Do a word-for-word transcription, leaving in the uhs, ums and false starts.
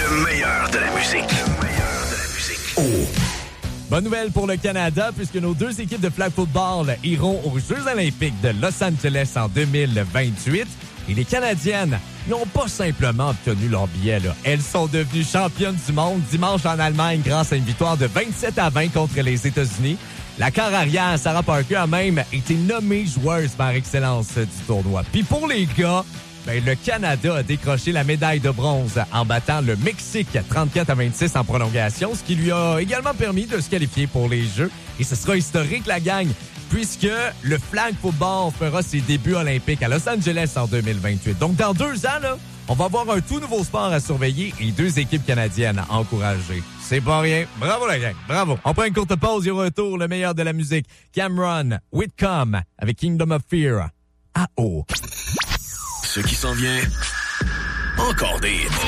Le meilleur de la musique. Le meilleur de la musique. Oh. Bonne nouvelle pour le Canada, puisque nos deux équipes de flag football iront aux Jeux olympiques de Los Angeles en deux mille vingt-huit. Et les Canadiennes n'ont pas simplement obtenu leur billet, là. Elles sont devenues championnes du monde dimanche en Allemagne grâce à une victoire de vingt-sept à vingt contre les États-Unis. La quart arrière, Sarah Parker, a même été nommée joueuse par excellence du tournoi. Puis pour les gars, ben, le Canada a décroché la médaille de bronze en battant le Mexique trente-quatre à vingt-six en prolongation, ce qui lui a également permis de se qualifier pour les Jeux. Et ce sera historique, la gang, puisque le flag football fera ses débuts olympiques à Los Angeles en deux mille vingt-huit. Donc, dans deux ans, là, on va avoir un tout nouveau sport à surveiller et deux équipes canadiennes à encourager. C'est pas rien. Bravo, la gang. Bravo. On prend une courte pause et au retour, le meilleur de la musique. Cameron Whitcomb avec Kingdom of Fear. Ah oh. Ce qui s'en vient, encore des hits.